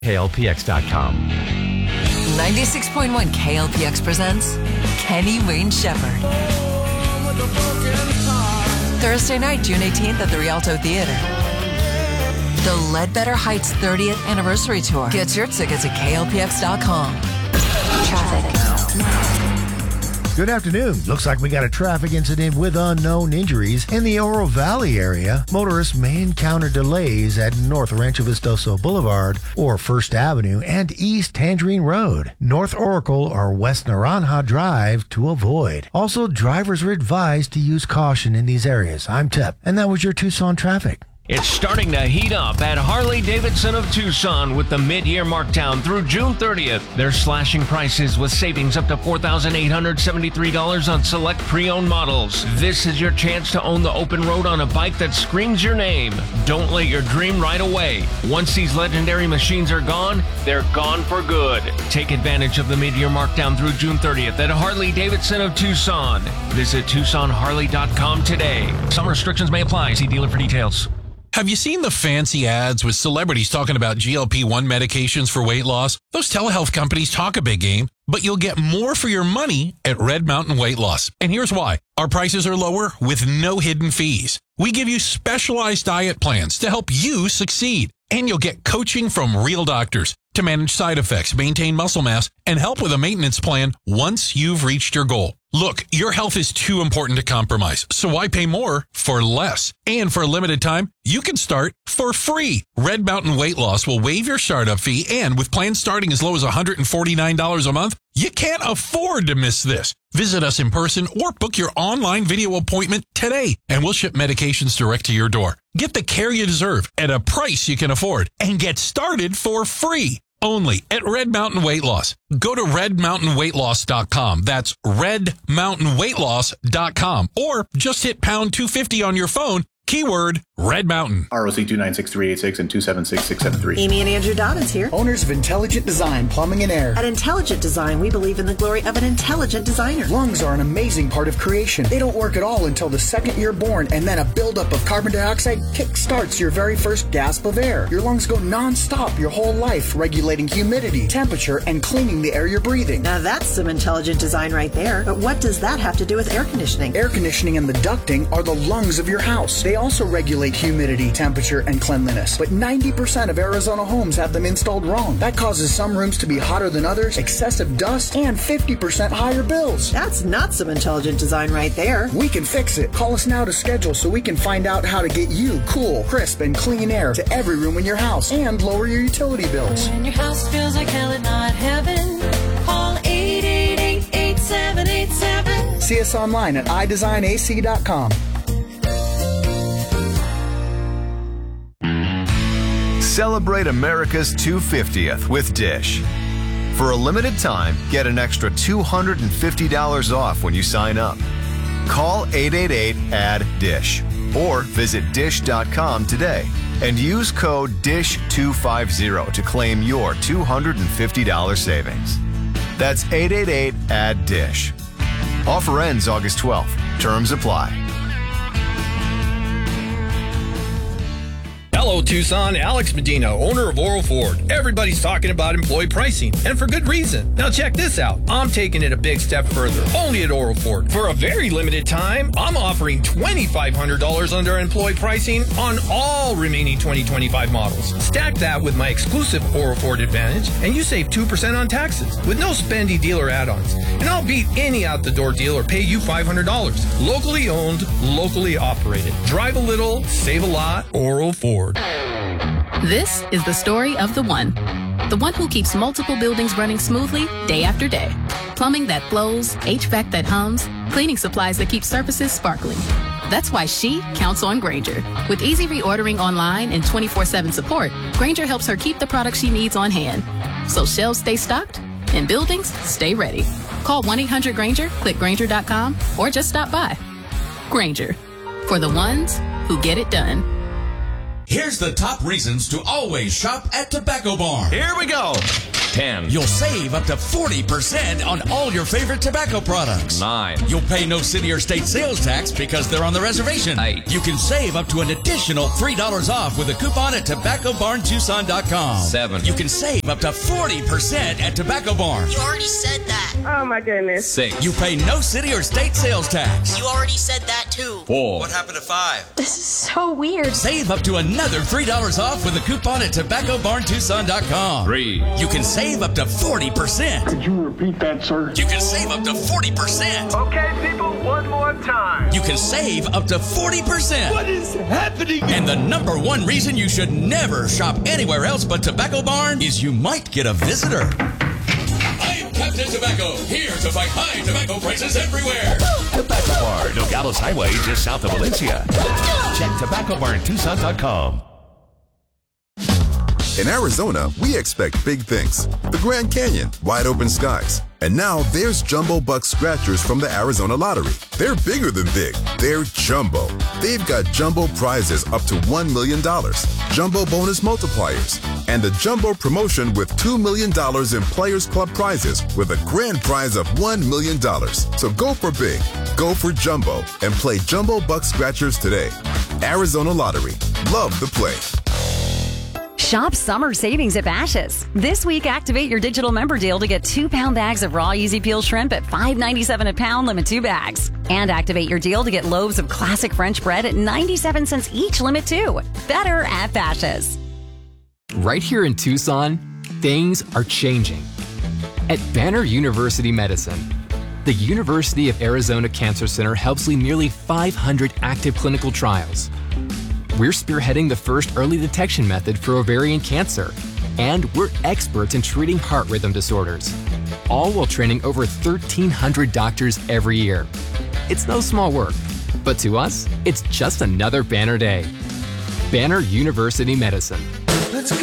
KLPX.com. 96.1 KLPX presents Kenny Wayne Shepherd. Thursday night, June 18th at the Rialto Theater. The Ledbetter Heights 30th Anniversary Tour. Get your tickets at KLPX.com. Traffic. Good afternoon. Looks like we got a traffic incident with unknown injuries in the Oro Valley area. Motorists may encounter delays at North Rancho Vistoso Boulevard or First Avenue and East Tangerine Road, North Oracle or West Naranja Drive to avoid. Also, drivers are advised to use caution in these areas. I'm Tep, and that was your Tucson traffic. It's starting to heat up at Harley-Davidson of Tucson with the mid-year markdown through June 30th. They're slashing prices with savings up to $4,873 on select pre-owned models. This is your chance to own the open road on a bike that screams your name. Don't let your dream ride away. Once these legendary machines are gone, they're gone for good. Take advantage of the mid-year markdown through June 30th at Harley-Davidson of Tucson. Visit TucsonHarley.com today. Some restrictions may apply. See dealer for details. Have you seen the fancy ads with celebrities talking about GLP-1 medications for weight loss? Those telehealth companies talk a big game, but you'll get more for your money at Red Mountain Weight Loss. And here's why. Our prices are lower with no hidden fees. We give you specialized diet plans to help you succeed. And you'll get coaching from real doctors to manage side effects, maintain muscle mass, and help with a maintenance plan once you've reached your goal. Look, your health is too important to compromise, so why pay more for less? And for a limited time, you can start for free. Red Mountain Weight Loss will waive your startup fee, and with plans starting as low as $149 a month, you can't afford to miss this. Visit us in person or book your online video appointment today, and we'll ship medications direct to your door. Get the care you deserve at a price you can afford, and get started for free. Only at Red Mountain Weight Loss. Go to redmountainweightloss.com. That's redmountainweightloss.com. Or just hit pound 250 on your phone. Keyword Red Mountain. ROC 296-386 and 276-673. Amy and Andrew Dobbins here. Owners of Intelligent Design Plumbing and Air. At Intelligent Design, we believe in the glory of an intelligent designer. Lungs are an amazing part of creation. They don't work at all until the second you're born, and then a buildup of carbon dioxide kick-starts your very first gasp of air. Your lungs go non-stop your whole life, regulating humidity, temperature, and cleaning the air you're breathing. Now that's some intelligent design right there. But what does that have to do with air conditioning? Air conditioning and the ducting are the lungs of your house. They also regulate humidity, temperature, and cleanliness. But 90% of Arizona homes have them installed wrong. That causes some rooms to be hotter than others, excessive dust, and 50% higher bills. That's not some intelligent design right there. We can fix it. Call us now to schedule so we can find out how to get you cool, crisp, and clean air to every room in your house and lower your utility bills. When your house feels like hell and not heaven, call 888-8787. See us online at iDesignAC.com. Celebrate America's 250th with Dish. For a limited time, get an extra $250 off when you sign up. Call 888-ADD-DISH or visit dish.com today and use code DISH250 to claim your $250 savings. That's 888-ADD-DISH. Offer ends August 12th. Terms apply. Hello, Tucson. Alex Medina, owner of Oro Ford. Everybody's talking about employee pricing, and for good reason. Now check this out. I'm taking it a big step further, only at Oro Ford. For a very limited time, I'm offering $2,500 under employee pricing on all remaining 2025 models. Stack that with my exclusive Oro Ford Advantage, and you save 2% on taxes with no spendy dealer add-ons. And I'll beat any out-the-door deal or pay you $500. Locally owned, locally operated. Drive a little, save a lot. Oro Ford. This is the story of the one who keeps multiple buildings running smoothly day after day. Plumbing that flows, HVAC that hums, cleaning supplies that keep surfaces sparkling. That's why she counts on Grainger. With easy reordering online and 24/7 support, Grainger helps her keep the products she needs on hand. So shelves stay stocked and buildings stay ready. Call 1-800-GRAINGER, click Grainger.com, or just stop by. Grainger, for the ones who get it done. Here's the top reasons to always shop at Tobacco Barn. Here we go. 10. You'll save up to 40% on all your favorite tobacco products. 9. You'll pay no city or state sales tax because they're on the reservation. 8. You can save up to an additional $3 off with a coupon at TobaccoBarnTucson.com. 7. You can save up to 40% at Tobacco Barn. You already said that. Oh my goodness. 6. You pay no city or state sales tax. You already said that too. 4. What happened to 5? This is so weird. Save up to another $3 off with a coupon at TobaccoBarnTucson.com. 3. You can save up to 40%. Could you repeat that, sir? You can save up to 40%. Okay, people, one more time. You can save up to 40%. What is happening? And the number one reason you should never shop anywhere else but Tobacco Barn is you might get a visitor. I'm Captain Tobacco, here to fight high tobacco prices everywhere. Tobacco Barn, Nogales Highway, just south of Valencia. Check TobaccoBarnTucson.com. In Arizona, we expect big things. The Grand Canyon, wide open skies. And now there's Jumbo Buck Scratchers from the Arizona Lottery. They're bigger than big. They're jumbo. They've got jumbo prizes up to $1 million, jumbo bonus multipliers, and a jumbo promotion with $2 million in Players Club prizes with a grand prize of $1 million. So go for big, go for jumbo, and play Jumbo Buck Scratchers today. Arizona Lottery. Love the play. Shop summer savings at Bashas'. This week, activate your digital member deal to get 2-pound bags of raw Easy Peel shrimp at $5.97 a pound, limit 2 bags. And activate your deal to get loaves of classic French bread at 97 cents each, limit 2. Better at Bashas'. Right here in Tucson, things are changing. At Banner University Medicine, the University of Arizona Cancer Center helps lead nearly 500 active clinical trials. We're spearheading the first early detection method for ovarian cancer, and we're experts in treating heart rhythm disorders, all while training over 1,300 doctors every year. It's no small work, but to us, it's just another Banner day. Banner University Medicine.